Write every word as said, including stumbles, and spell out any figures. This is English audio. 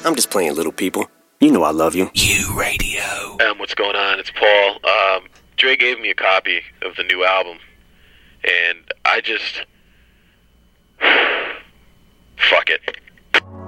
I'm just playing, little people. You know I love you. You Radio. Um, what's going on? It's Paul. Um, Dre gave me a copy of the new album, and I just... fuck it.